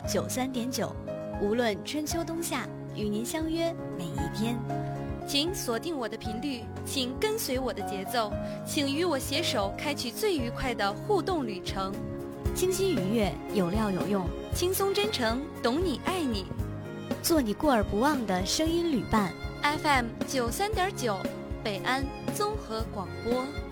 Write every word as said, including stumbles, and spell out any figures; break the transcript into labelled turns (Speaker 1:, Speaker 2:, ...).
Speaker 1: 九三点九，无论春秋冬夏，与您相约每一天。
Speaker 2: 请锁定我的频率，请跟随我的节奏，请与我携手开启最愉快的互动旅程。
Speaker 1: 清晰愉悦，有料有用，
Speaker 2: 轻松真诚，懂你爱你，
Speaker 1: 做你过耳不忘的声音旅伴。
Speaker 2: F M 九三点九，北安综合广播。